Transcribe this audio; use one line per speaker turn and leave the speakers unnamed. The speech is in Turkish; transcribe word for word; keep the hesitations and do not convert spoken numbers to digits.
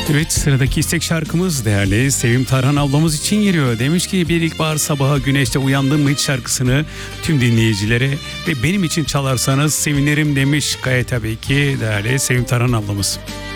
Evet, sıradaki istek şarkımız değerli Sevim Tarhan ablamız için geliyor. Demiş ki bir ilkbahar sabahı güneşte uyandın mı hiç şarkısını tüm dinleyicilere ve benim için çalarsanız sevinirim demiş. Gayet tabii ki değerli Sevim Tarhan ablamız.